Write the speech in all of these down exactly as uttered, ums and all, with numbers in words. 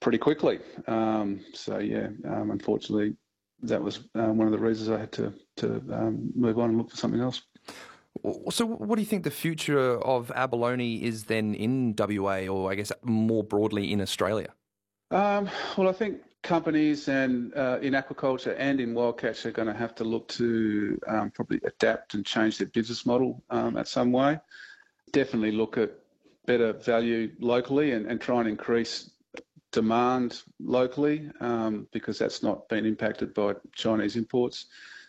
pretty quickly. Um, so yeah, um, unfortunately, that was um, one of the reasons I had to to um, move on and look for something else. So what do you think the future of abalone is then in W A, or I guess more broadly in Australia? Um, well, I think companies and uh, in aquaculture and in wild catch are going to have to look to um, probably adapt and change their business model um, at some way. Definitely look at better value locally and, and try and increase demand locally um, because that's not been impacted by Chinese imports.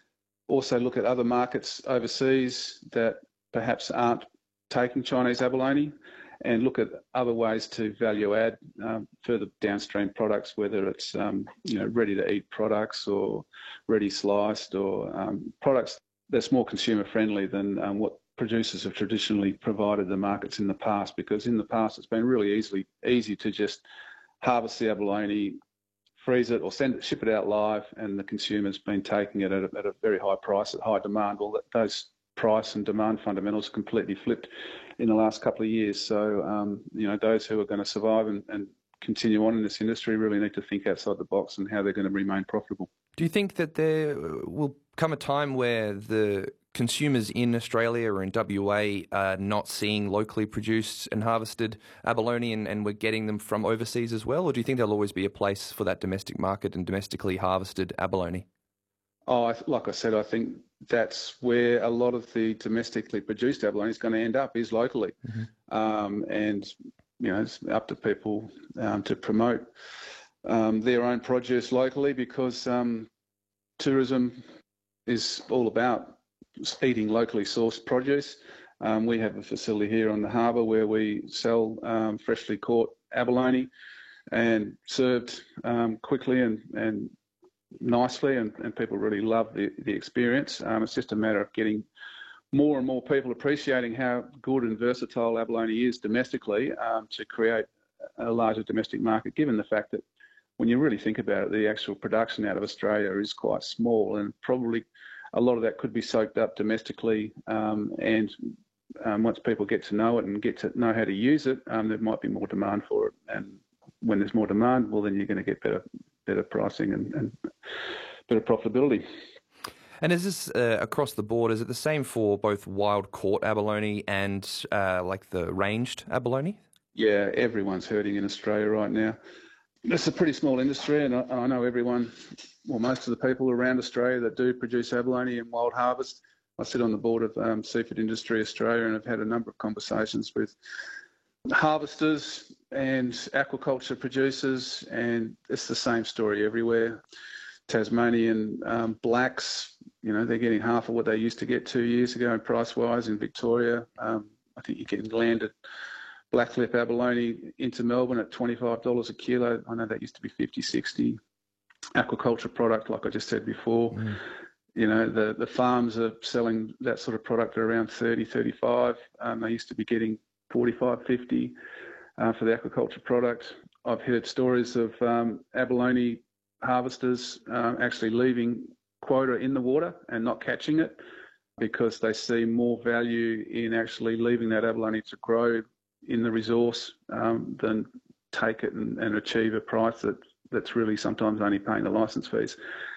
Also look at other markets overseas that perhaps aren't taking Chinese abalone and look at other ways to value add um, further downstream products, whether it's um, you know ready to eat products or ready sliced or um, products that's more consumer friendly than um, what producers have traditionally provided the markets in the past, because in the past it's been really easily easy to just harvest the abalone, freeze it or send it, ship it out live, and the consumer's been taking it at a, at a very high price, at high demand. Well, those price and demand fundamentals completely flipped in the last couple of years. So, um, you know, those who are going to survive and, and continue on in this industry really need to think outside the box and how they're going to remain profitable. Do you think that there will come a time where the consumers in Australia or in W A are not seeing locally produced and harvested abalone and, and we're getting them from overseas as well? Or do you think there'll always be a place for that domestic market and domestically harvested abalone? Oh, like I said, I think that's where a lot of the domestically produced abalone is going to end up, is locally. Mm-hmm. Um, and, you know, it's up to people um, to promote um, their own produce locally, because um, tourism is all about eating locally sourced produce. Um, we have a facility here on the harbour where we sell um, freshly caught abalone and served um, quickly and, and nicely, and, and people really love the, the experience. Um, it's just a matter of getting more and more people appreciating how good and versatile abalone is domestically um, to create a larger domestic market, given the fact that when you really think about it, the actual production out of Australia is quite small, and probably a lot of that could be soaked up domestically. Um, and um, once people get to know it and get to know how to use it, um, there might be more demand for it. And when there's more demand, well, then you're going to get better better pricing and, and better profitability. And is this uh, across the board? Is it the same for both wild caught abalone and uh, like the ranged abalone? Yeah, everyone's hurting in Australia right now. It's a pretty small industry, and I, I know everyone, well, most of the people around Australia that do produce abalone and wild harvest. I sit on the board of um, Seafood Industry Australia, and I've had a number of conversations with harvesters and aquaculture producers, and it's the same story everywhere. Tasmanian um, blacks, you know, they're getting half of what they used to get two years ago price-wise. In Victoria, um, I think you're getting landed blacklip abalone into Melbourne at twenty-five dollars a kilo. I know that used to be fifty, sixty. Aquaculture product, like I just said before, mm. you know, the, the farms are selling that sort of product at around thirty, thirty-five. Um, they used to be getting forty-five, fifty uh, for the aquaculture product. I've heard stories of um, abalone harvesters um, actually leaving quota in the water and not catching it because they see more value in actually leaving that abalone to grow in the resource um, than take it and, and achieve a price that, that's really sometimes only paying the licence fees.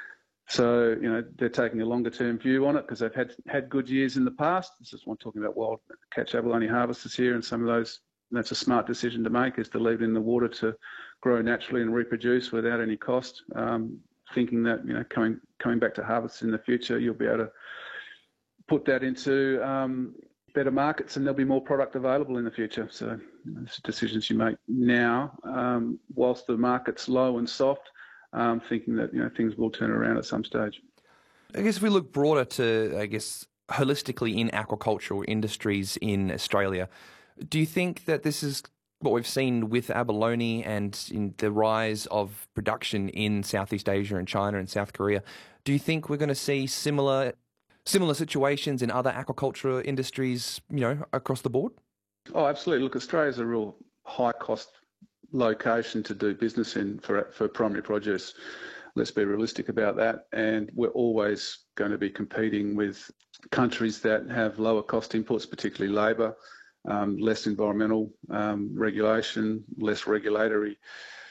So, you know, they're taking a longer term view on it because they've had, had good years in the past. This is one talking about wild catch abalone harvesters here, and some of those, that's a smart decision to make, is to leave it in the water to grow naturally and reproduce without any cost, um, thinking that, you know, coming coming back to harvest in the future, you'll be able to put that into um, better markets and there'll be more product available in the future. So, you know, it's decisions you make now, um, whilst the market's low and soft, um, thinking that, you know, things will turn around at some stage. I guess if we look broader to, I guess, holistically in aquacultural industries in Australia, do you think that this is what we've seen with abalone and in the rise of production in Southeast Asia and China and South Korea? Do you think we're going to see similar similar situations in other aquaculture industries, you know, across the board? Oh, absolutely. Look, Australia's a real high-cost location to do business in for for primary produce. Let's be realistic about that. And we're always going to be competing with countries that have lower cost inputs, particularly labour, um, less environmental um, regulation, less regulatory